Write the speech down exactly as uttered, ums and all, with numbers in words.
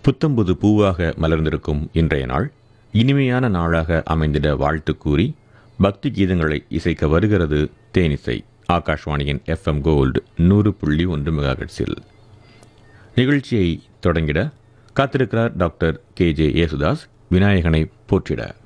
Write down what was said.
புத்தம்புது பூவாக மலர்ந்திருக்கும் இன்றைய நாள் இனிமையான நாளாக அமைந்திட வாழ்த்து கூறி பக்தி கீதங்களை இசைக்க வருகிறது தேனிசை ஆகாஷ்வாணியின் எஃப்எம் கோல்டு நூறு புள்ளி ஒன்று மெகாஹெர்ட்ஸில். நிகழ்ச்சியை தொடங்கிட காத்திருக்கிறார் டாக்டர் கே ஜே யேசுதாஸ். விநாயகனை போற்றிட